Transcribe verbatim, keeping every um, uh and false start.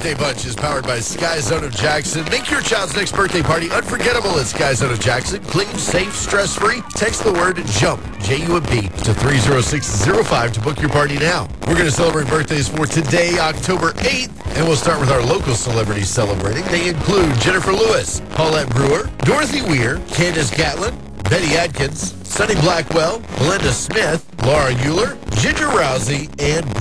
Birthday Bunch is powered by Sky Zone of Jackson. Make your child's next birthday party unforgettable at Sky Zone of Jackson. Clean, safe, stress-free. Text the word JUMP, J U M P, to three zero six zero five to book your party now. We're going to celebrate birthdays for today, October eighth, and we'll start with our local celebrities celebrating. They include Jennifer Lewis, Paulette Brewer, Dorothy Weir, Candace Gatlin, Betty Adkins, Sonny Blackwell, Melinda Smith, Laura Euler, Ginger Rousey, and